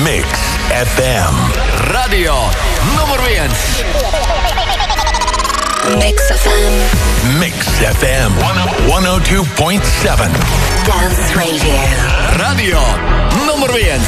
Mix FM. Radio nummer 1. Mix FM. Mix FM 102.7. Dance Radio. Radio nummer 1.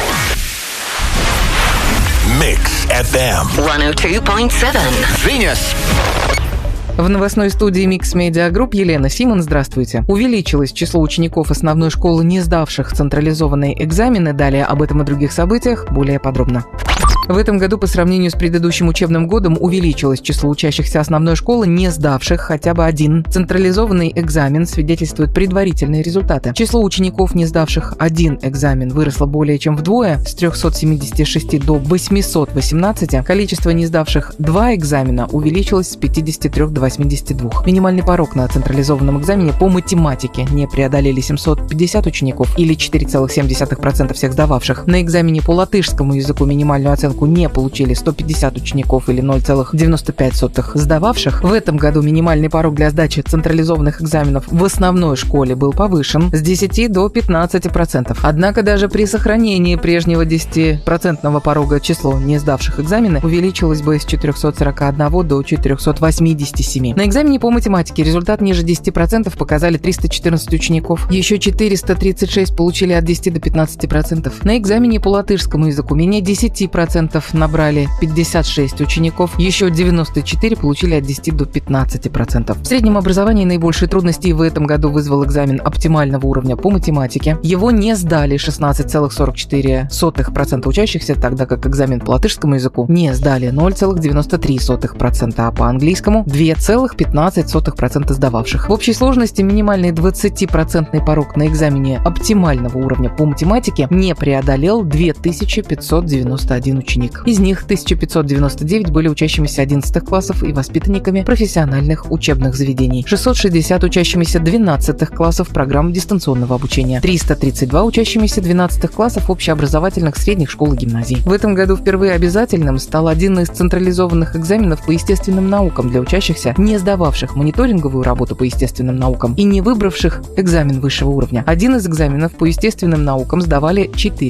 Mix FM 102.7. Venus. В новостной студии Mix Media Group Елена Симон, здравствуйте. Увеличилось число учеников основной школы, не сдавших централизованные экзамены. Далее об этом и других событиях более подробно. В этом году по сравнению с предыдущим учебным годом увеличилось число учащихся основной школы, не сдавших хотя бы один централизованный экзамен, свидетельствуют предварительные результаты. Число учеников, не сдавших один экзамен, выросло более чем вдвое, с 376 до 818. Количество не сдавших два экзамена увеличилось с 53 до 82. Минимальный порог на централизованном экзамене по математике не преодолели 750 учеников, или 4,7% всех сдававших. На экзамене по латышскому языку минимальную оценку не получили 150 учеников, или 0,95 сдававших. В этом году минимальный порог для сдачи централизованных экзаменов в основной школе был повышен с 10 до 15%. Однако даже при сохранении прежнего 10% порога число не сдавших экзамены увеличилось бы с 441 до 487. На экзамене по математике результат ниже 10% показали 314 учеников. Еще 436 получили от 10 до 15%. На экзамене по латышскому языку менее 10% набрали 56 учеников, еще 94 получили от 10 до 15%. В среднем образовании наибольшие трудности в этом году вызвал экзамен оптимального уровня по математике. Его не сдали 16,44% учащихся, тогда как экзамен по латышскому языку не сдали 0,93%, а по английскому 2,15% сдававших. В общей сложности минимальный 20% порог на экзамене оптимального уровня по математике не преодолел 2591 ученик. Из них 1599 были учащимися 11 классов и воспитанниками профессиональных учебных заведений, 660 учащимися 12 классов программ дистанционного обучения, 332 учащимися 12 классов общеобразовательных средних школ и гимназий. В этом году впервые обязательным стал один из централизованных экзаменов по естественным наукам для учащихся, не сдававших мониторинговую работу по естественным наукам и не выбравших экзамен высшего уровня. Один из экзаменов по естественным наукам сдавали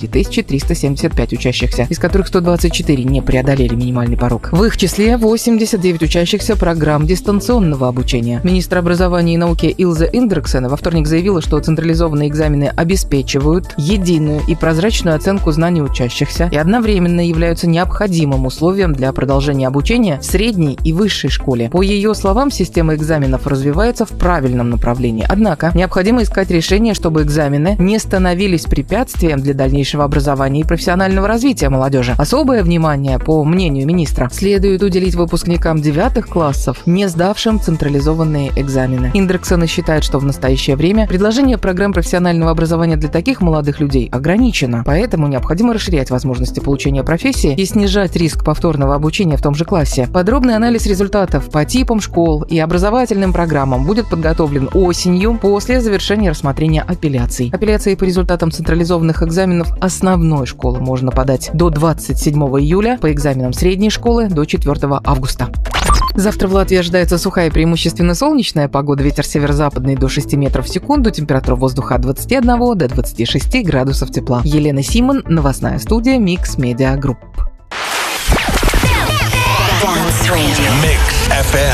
4375 учащихся, из которых 124 не преодолели минимальный порог. В их числе 89 учащихся программ дистанционного обучения. Министр образования и науки Илза Индрексен во вторник заявила, что централизованные экзамены обеспечивают единую и прозрачную оценку знаний учащихся и одновременно являются необходимым условием для продолжения обучения в средней и высшей школе. По ее словам, система экзаменов развивается в правильном направлении. Однако необходимо искать решение, чтобы экзамены не становились препятствием для дальнейшего образования и профессионального развития молодежи. Особое внимание, по мнению министра, следует уделить выпускникам 9 классов, не сдавшим централизованные экзамены. Индрексен считает, что в настоящее время предложение программ профессионального образования для таких молодых людей ограничено, поэтому необходимо расширять возможности получения профессии и снижать риск повторного обучения в том же классе. Подробный анализ результатов по типам школ и образовательным программам будет подготовлен осенью после завершения рассмотрения апелляций. Апелляции по результатам централизованных экзаменов основной школы можно подать до 27 июля, по экзаменам средней школы до 4 августа. Завтра в Латвии ожидается сухая и преимущественно солнечная погода. Ветер северо-западный до 6 метров в секунду. Температура воздуха от 21 до 26 градусов тепла. Елена Симон, новостная студия Mix Media Group. Mix FM